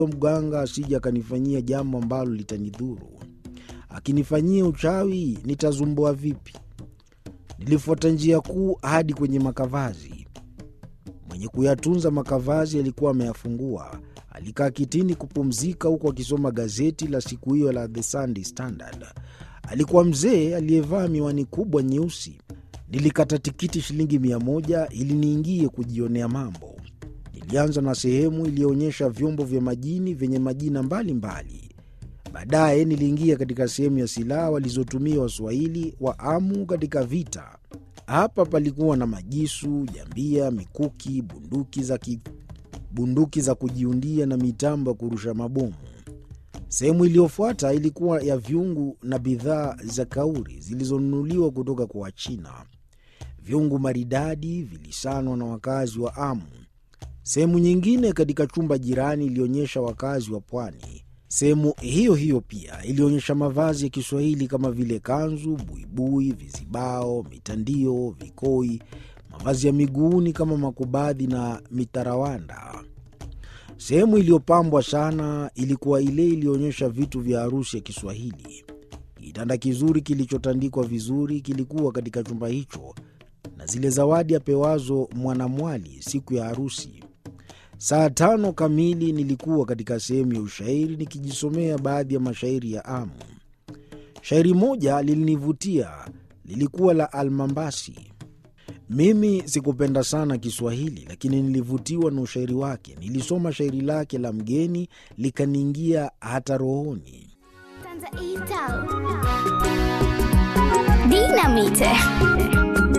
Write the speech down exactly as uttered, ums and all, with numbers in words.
mganga asije akanifanyia jambo ambalo litanidhuru. Akinifanyia uchawi nitazumbua vipi? Nilifuata njia kuu hadi kwenye makavazi. Mwenye kuyatunza makavazi alikuwa ameyafungua. Alikaa kitini kupumzika huku akisoma gazeti la siku hiyo la The Sunday Standard. Alikuwa mzee aliyevaa miwani kubwa nyeusi. Nilikata tikiti shilingi mia moja ili niingie kujionea mambo. Nilianza na sehemu iliyoonyesha vyombo vya majini vyenye majina mbalimbali. Baadaye niliingia katika sehemu ya silaha walizotumia Waswahili wa Amu katika vita. Hapa palikuwa na majisu, jambia, mikuki, bunduki za ki, bunduki za kujiundia na mitambo ya kurusha mabomu. Sehemu iliyofuata ilikuwa ya viungu na bidhaa za kauri zilizonunuliwa kutoka kwa Wachina. Viungu maridadi vilisanwa na wakazi wa Amu. Sehemu nyingine katika chumba jirani ilionyesha wakazi wa pwani. Sehemu hiyo hiyo pia ilionyesha mavazi ya Kiswahili kama vile kanzu, buibui, vizibao, mitandio, vikoi, mavazi ya miguuni kama makubadhi na mitarawanda. Sehemu iliyopambwa sana ilikuwa ile ilionyesha vitu vya harusi ya Kiswahili. Kitanda kizuri kilichotandikwa vizuri kilikuwa katika chumba hicho, na zile zawadi apewazo mwanamwali siku ya harusi. Saa tano kamili nilikuwa katika sehemu ya ushairi nikijisomea baadhi ya mashairi ya Amu. Shairi moja lilinivutia, lilikuwa la Almambasi. Mimi sikupenda sana Kiswahili, lakini nilivutiwa na ushairi wake. Nilisoma shairi lake la mgeni likaniingia hata rohoni. Dinamite.